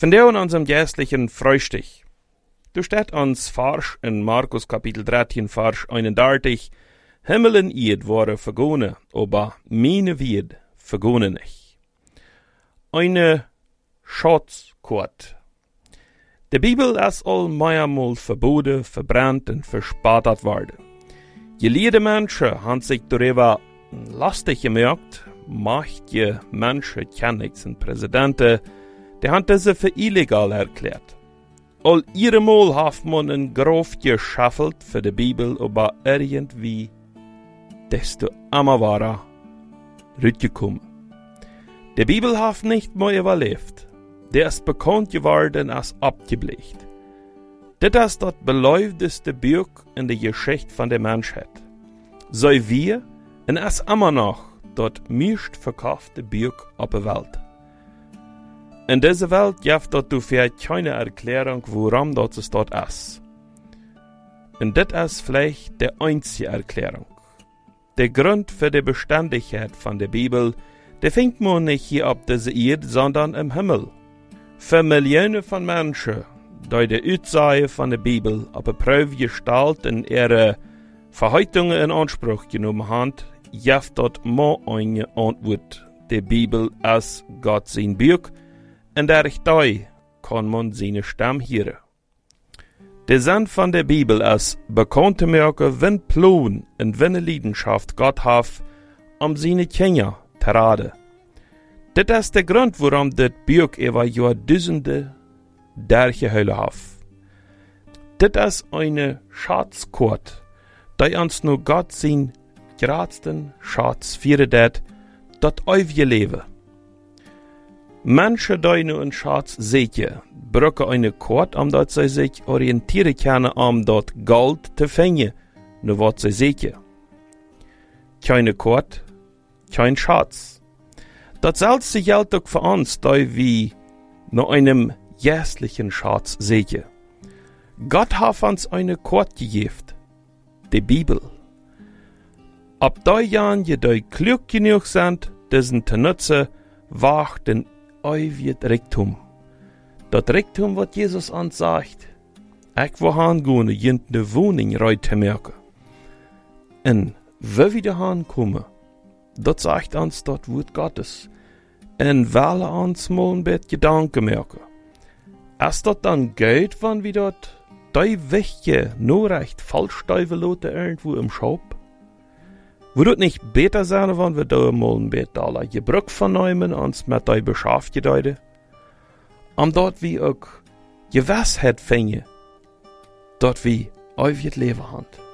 Vandaar in unserem geistlichen Frühstück. Du steht uns Vers in Markus Kapitel 13, Vers 31. Himmel en Erd worden vergonnen, aber meine Word vergonnen nicht. Eine Schatzkort. De Bibel ist al mehrmal verboden, verbrannt und verspottet worden. Geleerde Menschen haben sich darüber lastig gemacht, machtige Menschen, Königs und Präsidenten, die haben diese für illegal erklärt. All ihremal hat man ein Grof geschaffelt für die Bibel, aber irgendwie desto amavarer rütgekommen. Die Bibel hat nicht mehr überlebt. Der ist bekannt geworden als abgebleicht. Das ist das beläufteste Buch in der Geschichte von der Menschheit. So wir, und es immer noch das meistverkaufte Buch auf der Welt. In dieser Welt gibt es dafür keine Erklärung, warum das dort ist. Und das ist vielleicht die einzige Erklärung. Der Grund für die Beständigkeit von der Bibel, der findet man nicht hier auf dieser Erde, sondern im Himmel. Für Millionen von Menschen, die die Aussage von der Bibel auf eine Prüfe gestellt und ihre Verheißungen in Anspruch genommen haben, gibt dort mal eine Antwort. Die Bibel ist Gott sein Buch, und dadurch kann man seine Stimme hören. Der Sinn von der Bibel ist, bekannt zu machen, wenn Plan und wenn Leidenschaft Gott hat, seine Kinder zu raten. Das ist der Grund, warum das Buch über Jahrtausende durchgehalten hat. Das ist eine Schatzkort, die uns nur Gott sein größten Schatz führt, das ewige Leben. Menschen, die nur einen Schatz sehen, brauchen eine Kort, dass sie sich orientieren können, dort Gold zu finden, nur was sie sehen. Keine Kort, kein Schatz. Dasselbe gilt auch für uns, die wir nach einem jährlichen Schatz sehen. Gott hat uns eine Kort gegeben, die Bibel. Ab die Jahren, die klug genug sind, diesen zu nutzen, wacht den ewigen Reichtum. Das Reichtum, was Jesus uns sagt, ich will hingehen, in die Wohnung rein zu merken. Und wenn wir da hinkommen, das sagt uns das Wort Gottes. Und weil uns mal ein bisschen Gedanken merken. Ist das dann Geld, wenn wir dort die Wege nur recht falsch lassen irgendwo im Shop? Würde es nicht besser sein, wenn wir da mal ein bisschen Gebrauch vernehmen und uns mit der beschäftigen? Dort wie auch Gewissheit finden, dort wie euer Leben haben.